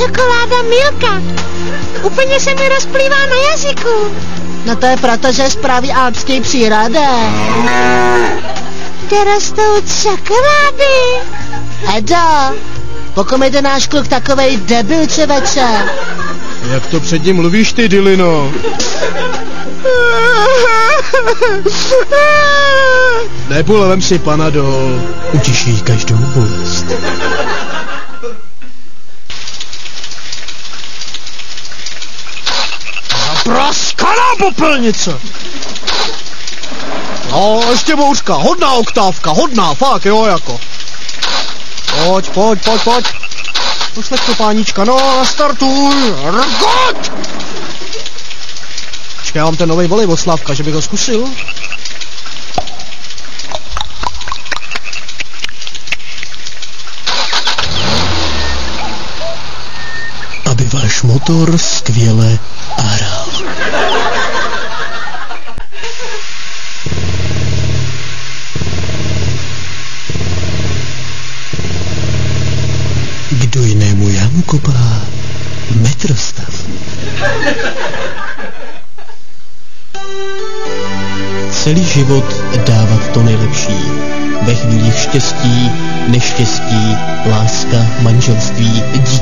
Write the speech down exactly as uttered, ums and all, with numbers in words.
čokoláda Milka. Úplně se mi rozplývá na jazyku. No to je proto, že spraví alpský přírody. Kde rostou čokolády. Edo, pokud je náš kluk takovej debil, čověče. Jak to před ním mluvíš ty, Dylino? Nebole, vem si Panadol. Utiší každou bolest. Zapraskaná popelnice! No, ještě bouřka, hodná oktávka, hodná, fakt, jo, jako. Pojď, pojď, pojď, pojď. Pošleš to, pánička, no, nastartuj, rgot! Počkej, já mám ten novej volej od Slavka, že bych ho zkusil. Aby váš motor skvěle aral. Kdo jinému jámu kopá? Metrostav. Celý život dávat to nejlepší. Ve chvílích štěstí, neštěstí, láska, manželství, dítě.